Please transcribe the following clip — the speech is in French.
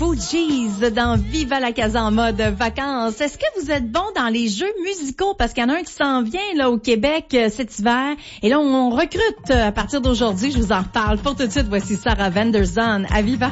Fugees dans Viva la Casa en mode vacances. Est-ce que vous êtes bon dans les jeux musicaux? Parce qu'il y en a un qui s'en vient là au Québec cet hiver. Et là, on recrute à partir d'aujourd'hui. Je vous en reparle. Pour tout de suite, voici Sarah Vanderzon à Viva.